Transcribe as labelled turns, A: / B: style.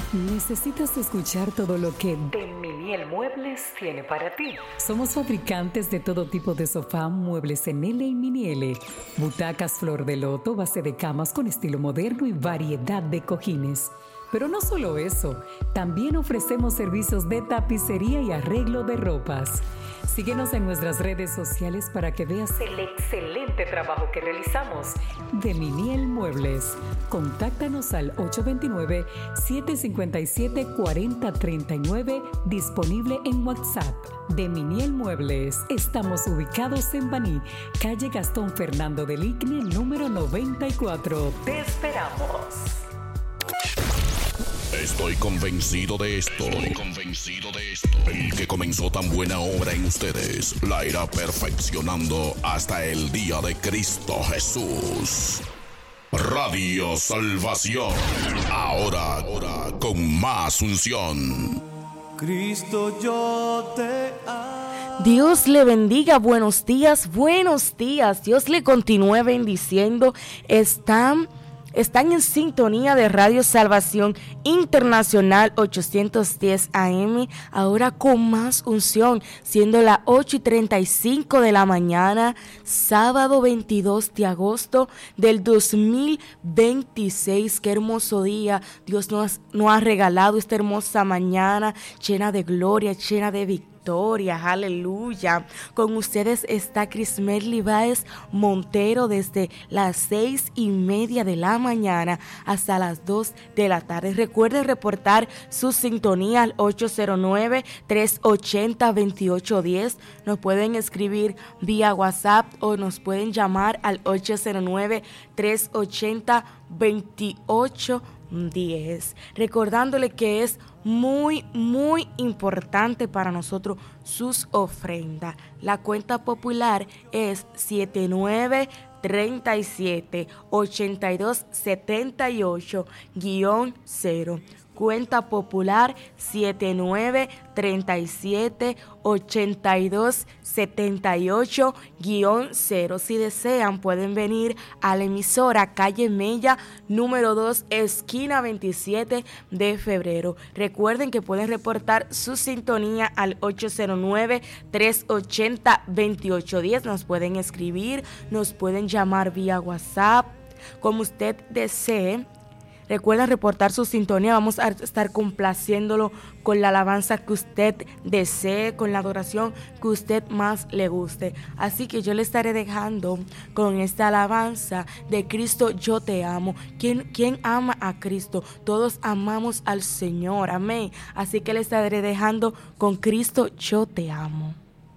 A: ¿Necesitas escuchar todo lo que De Miniel Muebles tiene para ti? Somos fabricantes de todo tipo de sofá, muebles en L y mini L, butacas flor de loto, base de camas con estilo moderno y variedad de cojines. Pero no solo eso, también ofrecemos servicios de tapicería y arreglo de ropas. Síguenos en nuestras redes sociales para que veas el excelente trabajo que realizamos. De Miniel Muebles. Contáctanos al 829-757-4039, disponible en WhatsApp. De Miniel Muebles. Estamos ubicados en Baní, calle Gastón Fernando del Igne, número 94. ¡Te esperamos!
B: Estoy convencido de esto. El que comenzó tan buena obra en ustedes la irá perfeccionando hasta el día de Cristo Jesús. Radio Salvación. Ahora con más unción.
C: Cristo, yo te amo.
D: Dios le bendiga, buenos días. Dios le continúe bendiciendo. Están en sintonía de Radio Salvación Internacional 810 AM, ahora con más unción, siendo las 8:35 de la mañana, sábado 22 de agosto del 2026. Qué hermoso día Dios nos ha regalado, esta hermosa mañana llena de gloria, llena de victoria. Aleluya. Con ustedes está Crismel Báez Montero desde las 6:30 de la mañana hasta las 2 de la tarde. Recuerden reportar su sintonía al 809-380-2810. Nos pueden escribir vía WhatsApp o nos pueden llamar al 809-380-2810. Recordándole que es muy importante para nosotros sus ofrendas. La cuenta popular es 7937-8278-0. Cuenta popular 7937-8278-0. Si desean, pueden venir a la emisora calle Mella, número 2, esquina 27 de febrero. Recuerden que pueden reportar su sintonía al 809-380-2810. Nos pueden escribir, nos pueden llamar vía WhatsApp, como usted desee. Recuerda reportar su sintonía, vamos a estar complaciéndolo con la alabanza que usted desee, con la adoración que usted más le guste. Así que yo le estaré dejando con esta alabanza de Cristo, yo te amo. ¿Quién ama a Cristo? Todos amamos al Señor, amén. Así que le estaré dejando con Cristo, yo te amo.